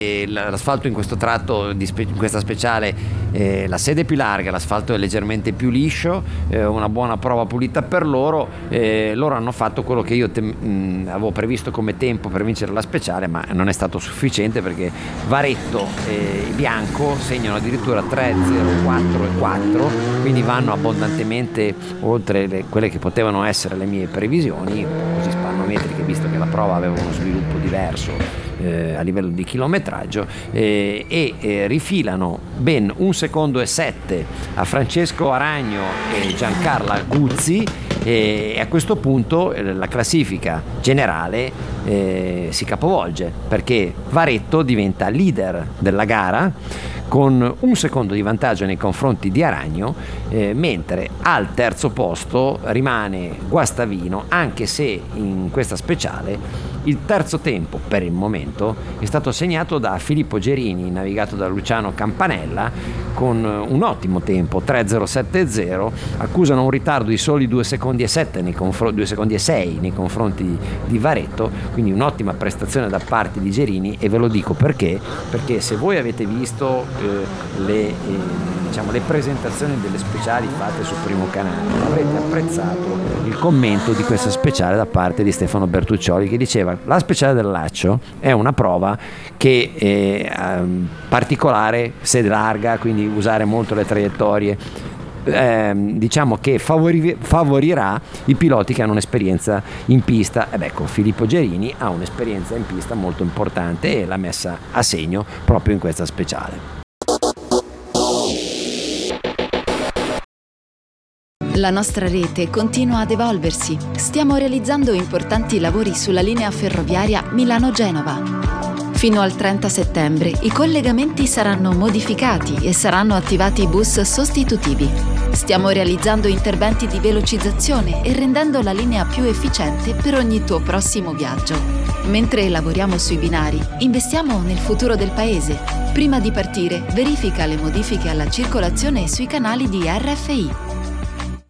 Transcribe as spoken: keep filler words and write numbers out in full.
E l'asfalto in questo tratto, di spe- in questa speciale, eh, la sede è più larga, l'asfalto è leggermente più liscio, eh, una buona prova pulita per loro. Eh, loro hanno fatto quello che io te- mh, avevo previsto come tempo per vincere la speciale, ma non è stato sufficiente, perché Varetto e Bianco segnano addirittura tre zero quattro e quattro, quindi vanno abbondantemente oltre le, quelle che potevano essere le mie previsioni, così spannometriche, visto che la prova aveva uno sviluppo diverso Eh, a livello di chilometraggio, eh, e eh, rifilano ben un secondo e sette a Francesco Aragno e Giancarla Guzzi, e a questo punto eh, la classifica generale eh, si capovolge, perché Varetto diventa leader della gara con un secondo di vantaggio nei confronti di Aragno, eh, mentre al terzo posto rimane Guastavino, anche se in questa speciale il terzo tempo per il momento è stato segnato da Filippo Gerini, navigato da Luciano Campanella, con un ottimo tempo, tre zero sette zero. Accusano un ritardo di soli due secondi e sette nei confronti, due secondi e sei nei confronti di, di Varetto, quindi un'ottima prestazione da parte di Gerini. E ve lo dico perché, perché se voi avete visto eh, le, eh, diciamo, le presentazioni delle speciali fatte sul primo canale, avrete apprezzato il commento di questa speciale da parte di Stefano Bertuccioli, che diceva: la speciale del Lacio è una prova che è um, particolare, sede larga, quindi usare molto le traiettorie, eh, diciamo che favori- favorirà i piloti che hanno un'esperienza in pista. Ed ecco, Filippo Gerini ha un'esperienza in pista molto importante e l'ha messa a segno proprio in questa speciale. La nostra rete continua ad evolversi. Stiamo realizzando importanti lavori sulla linea ferroviaria Milano-Genova. Fino al trenta settembre i collegamenti saranno modificati e saranno attivati bus sostitutivi. Stiamo realizzando interventi di velocizzazione e rendendo la linea più efficiente per ogni tuo prossimo viaggio. Mentre lavoriamo sui binari, investiamo nel futuro del paese. Prima di partire, verifica le modifiche alla circolazione sui canali di R F I.